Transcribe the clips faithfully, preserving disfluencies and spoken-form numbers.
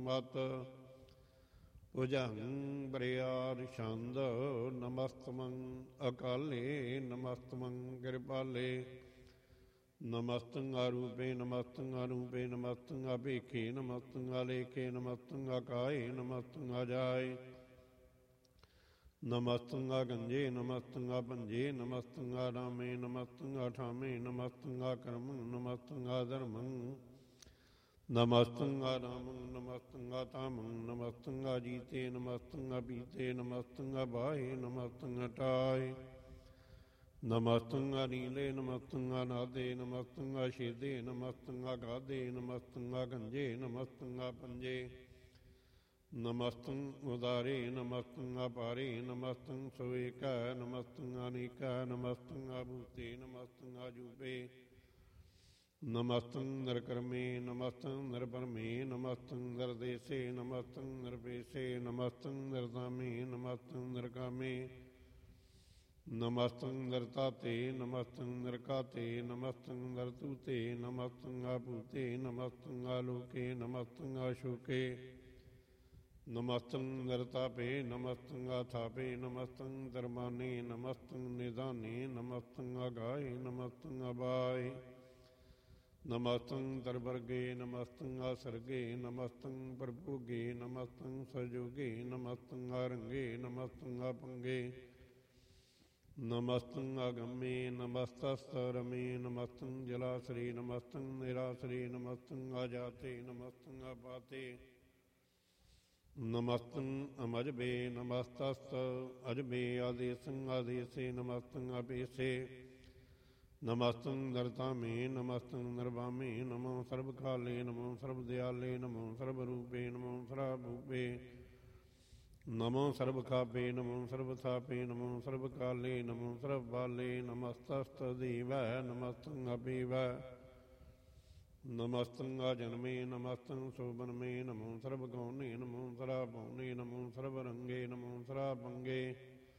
ਸੰਪਤ। ਭੁਜੰਗ ਬਰਿਆਰ ਛੰਦ ਨਮਸਤਮੰ ਅਕਾਲੇ ਨਮਸਤਮੰ ਕਿਰਪਾਲੇ। ਨਮਸਤੰ ਆਰੂਪੇ ਨਮਸਤੰ ਆਰੂਪੇ ਨਮਸਤੰ ਆਭੇਖੇ ਨਮਸਤੰ ਆਲੇਖੇ ਨਮਸਤੰ ਆਕਾਏ ਨਮਸਤੰ ਆਜਾਏ। ਨਮਸਤੰ ਆਗੰਜੇ ਨਮਸਤੰ ਆਭੰਜੇ ਨਮਸਤੰ ਆਰਾਮੇ ਨਮਸਤੰ ਆਠਾਮੇ ਨਮਸਤੰ ਆਕਰਮੰ ਨਮਸਤੰ ਆਧਰਮੰ। ਨਮਸਤੰ ਆਰਾਮੰ ਨਮਸਤੰ ਆਤਾਮੰ ਨਮਸਤੰ ਆਜੀਤੇ ਨਮਸਤੰ ਆਪੀਤੇ ਨਮਸਤੰ ਆਬਾਏ ਨਮਸਤੰ ਹਟਾਏ। ਨਮਸਤੰ ਆਨੀਲੇ ਨਮਸਤੰ ਆਨਾਦੇ ਨਮਸਤੰ ਆਛੇਦੇ ਨਮਸਤੰ ਆਗਾਧੇ ਨਮਸਤੰ ਆਗੰਜੇ ਨਮਸਤੰ ਆਪੰਜੇ। ਨਮਸਤੰ ਉਦਾਰੇ ਨਮਸਤੰ ਆਪਾਰੇ ਨਮਸਤੰ ਸਵੇਕੈ ਨਮਸਤੰ ਅਨੇਕੈ ਨਮਸਤੰ ਆਭੂਤੇ ਨਮਸਤੰ ਆਜੂਪੇ। ਨਮਸਤੰ ਨਿਰਕਰਮੇ ਨਮਸਤੰ ਨਿਰਭਰਮੇ ਨਮਸਤੰ ਨਿਰਦੇਸੇ ਨਮਸਤੰ ਨਿਰਪੇਸੇ ਨਮਸਤੰ ਨਿਰਧਾਮੇ ਨਮਸਤੰ ਨਿਰਕਾਮੇ। ਨਮਸਤੰ ਨਿਰਤਾਤੇ ਨਮਸਤੰ ਨਿਰਕਾਤੇ ਨਮਸਤੰ ਨਿਰਤੂਤੇ ਨਮਸਤੰ ਆਭੂਤੇ ਨਮਸਤੰ ਆਲੋਕੇ ਨਮਸਤੰ ਆਸ਼ੋਕੇ। ਨਮਸਤੰ ਨਿਰਤਾਪੇ ਨਮਸਤੰ ਆਥਾਪੇ ਨਮਸਤੰ ਧਰਮਾਨੇ ਨਮਸਤੰ ਨਿਧਾਨੇ ਨਮਸਤੰ ਆਗਾਏ ਨਮਸਤੰ ਆਬਾਏ। ਨਮਸਤੰ ਤਰਵਰਗੇ ਨਮਸਤੰ ਆਸਰਗੇ ਨਮਸਤੰ ਪ੍ਰਭੋਗੇ ਨਮਸਤੰ ਸਜੋਗੇ ਨਮਸਤੰ ਆਰੰਗੇ ਨਮਸਤੰ ਆਪੰਗੇ। ਨਮਸਤੰ ਆਗੰਮੇ ਨਮਸਤਸਤਰਮੇ ਨਮਸਤੰ ਜਲਾਸਰੇ ਨਮਸਤੰ ਨਿਰਾਸਰੇ ਨਮਸਤੰ ਆਜਾਤੇ ਨਮਸਤੰ ਆਪਾਤੇ। ਨਮਸਤੰ ਅਮਜਬੇ ਨਮਸਤਸਤ ਅਜਬੇ ਆਦੇਸੰ ਆਦੇਸੇ ਨਮਸਤੰ ਆਪੇਸੇ। ਨਮਸਤੰ ਨਿਰਤਾਮੇ ਨਮਸਤੰ ਨਿਰਵਾਮੇ ਨਮੋ ਸਰਬਕਾਲੇ ਨਮੋ ਸਰਬਦਿਆਲੇ ਨਮੋ ਸਰਬਰੂਪੇ ਨਮੋ ਸਰਾਭੂਪੇ। ਨਮੋ ਸਰਬਖਾਪੇ ਨਮੋ ਸਰਬਥਾਪੇ ਨਮੋ ਸਰਬਕਾਲੇ ਨਮੋ ਸਰਬਬਾਲੇ। ਨਮਸਤਸਤਦੇਵੈ ਨਮਸਤੰ ਆਪੇਵੈ। ਨਮਸਤੰ ਆਜਨਮੇ ਨਮਸਤੰ ਸੋਬਨਮੇ ਨਮੋ ਸਰਬਗੌਨੇ ਨਮੋ ਸਰਾਭੌਨੇ ਨਮੋ ਸਰਬਰੰਗੇ ਨਮੋ ਸਰਾਭੰਗੇ।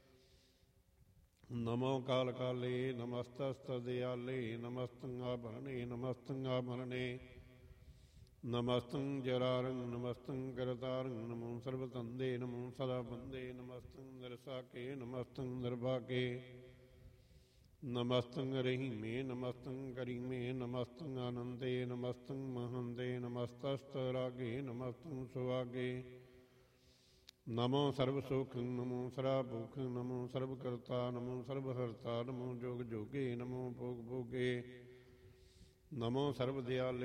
ਨਮੋ ਕਾਲ ਕਾਲੇ ਨਮਸਤਸਤਦਿਆਲੇ ਨਮਸਤੰ ਆਭਰਣੇ ਨਮਸਤੰ ਆਭਰਣੇ। ਨਮਸਤੰ ਜਰਾਰੰ ਨਮਸਤੰ ਕਰਤਾਰੰ ਨਮੋ ਸਰਬਤੰਦੇ ਨਮੋ ਸਦਾਬੰਦੇ ਨਮਸਤੰ ਨਿਰਸਾਕੇ ਨਮਸਤੰ ਨਿਰਭਾਗੇ। ਨਮਸਤੰ ਰਹੀਮੇ ਨਮਸਤੰ ਕਰੀਮੇ ਨਮਸਤੰ ਆਨੰਦੇ ਨਮਸਤੰ ਮਹੰਦੇ ਨਮਸਤਸਤਰਾਗੇ ਨਮਸਤੰ ਸੁਆਗੇ। ਨਮੋ ਸਰਬ ਸੁਖੰ ਨਮੋ ਸਰਾਭੁਖੰ ਨਮੋ ਸਰਬਕਰਤਾ ਨਮੋ ਸਰਬਹਰਤਾ ਨਮੋ ਜੋਗ ਜੋਗੇ ਨਮੋ ਭੋਗ ਭੋਗੇ। ਨਮੋ ਸਰਬਦਿਆਲੇ